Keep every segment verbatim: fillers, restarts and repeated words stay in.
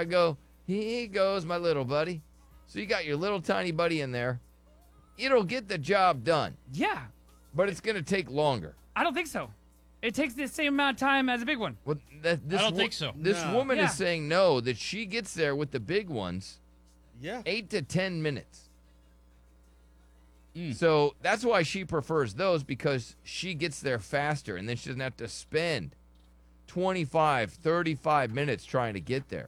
I go, here he goes, my little buddy. So you got your little tiny buddy in there. It'll get the job done. Yeah. But it's going to take longer. I don't think so. It takes the same amount of time as a big one. Well, that, this I don't wo- think so. This No. woman Yeah. is saying no, that she gets there with the big ones Yeah. eight to ten minutes. Mm. So that's why she prefers those, because she gets there faster and then she doesn't have to spend twenty-five, thirty-five minutes trying to get there.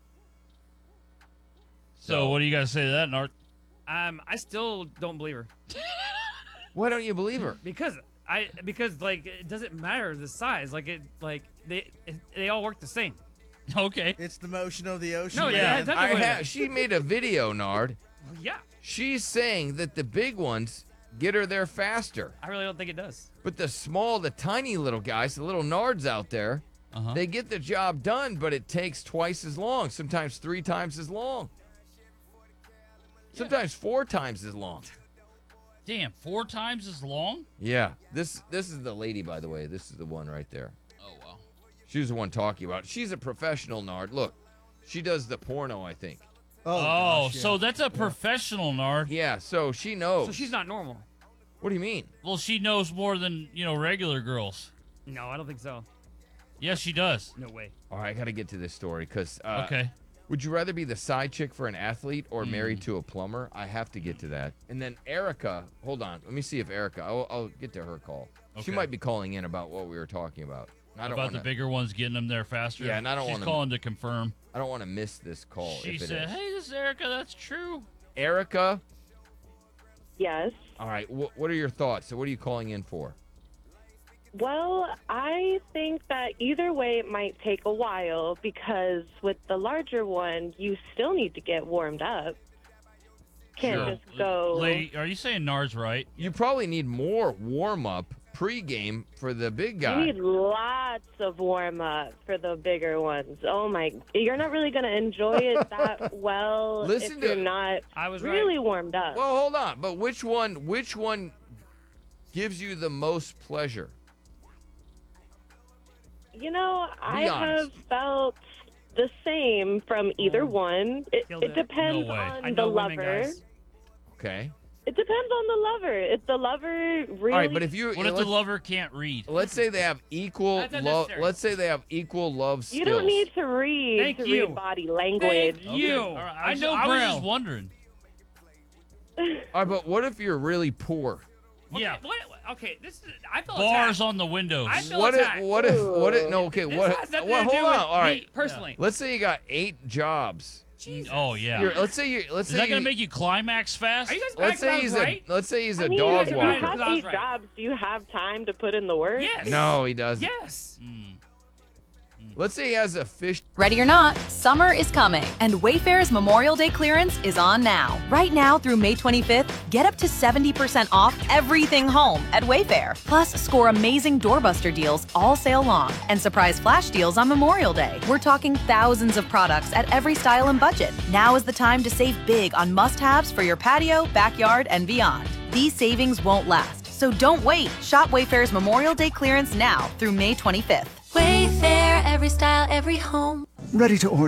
So what do you got to say to that, Nart? Um, I still don't believe her Why don't you believe her? because I because like it doesn't matter the size. Like it like they it, they all work the same. Okay. It's the motion of the ocean. No, yeah, man. that's- I Wait a ha- minute. she made a video, Nard. Yeah, She's saying that the big ones get her there faster. I really don't think it does. But the small, the tiny little guys, the little Nards out there, Uh-huh. they get the job done, but it takes twice as long, sometimes three times as long. Sometimes four times as long. Damn, four times as long? Yeah. This this is the lady, by the way. This is the one right there. Oh, wow. She was the one talking about it. She's a professional, Nard. Look, she does the porno, I think. Oh, Oh, gosh, yeah. so that's a professional, Nard. Yeah, so she knows. So she's not normal. What do you mean? Well, she knows more than, you know, regular girls. No, I don't think so. Yes, she does. No way. All right, I got to get to this story because. Uh, Okay. Would you rather be the side chick for an athlete or Hmm. married to a plumber? I have to get to that. And then Erica, hold on. Let me see if Erica, I'll, I'll get to her call. She Okay. might be calling in about what we were talking about. I don't About wanna, the bigger ones getting them there faster. Yeah, and I don't She's wanna- calling to confirm. I don't want to miss this call. She if it said, is. "Hey, this is Erica. That's true." Erica, Yes. all right, wh- what are your thoughts? So what are you calling in for? Well, I think that either way it might take a while because with the larger one, you still need to get warmed up. Can't Sure. just go. Lady, are you saying Nard's right? You probably need more warm-up pregame for the big You guy. need lots of warm up for the bigger ones. Oh my! You're not really gonna enjoy it that well Listen if to- you're not I was really right. warmed up. Well, hold on. But which one which one gives you the most pleasure? You know, I honest. have felt the same from either one. It, Killed it it. depends No way. on I the know women, lover. guys. Okay. It depends on the lover. If the lover really All right, but if you What if the let's, lover can't read? let's say they have equal That's love. unnecessary. Let's say they have equal love skills. you don't need to read Thank to you. read body language. Thank you. All right, I was- know I was Braille. just wondering. All right, but what if you're really poor? Okay, Yeah. What, okay, this is. I feel Bars attacked. on the windows. I feel What if? attacked. What if? What if? No, okay. This What? has nothing Well, to do hold on. with All right. me personally. Let's say you got eight jobs. Jesus. Oh yeah. You're, let's say you. Let's Is say that gonna you, make you climax fast? Are you guys Let's back say when I he's was a. right? Let's say he's I a mean, dog if you walker. have Because I was eight right. jobs, do you have time to put in the work? Yes. No, he doesn't. Yes. Mm. Let's say he has a fish. Ready or not, summer is coming, and Wayfair's Memorial Day clearance is on now. Right now through May twenty-fifth, get up to seventy percent off everything home at Wayfair. Plus, score amazing doorbuster deals all sale long and surprise flash deals on Memorial Day. We're talking thousands of products at every style and budget. Now is the time to save big on must-haves for your patio, backyard, and beyond. These savings won't last, so don't wait. Shop Wayfair's Memorial Day clearance now through May twenty-fifth. Wayfair, every style, every home. Ready to order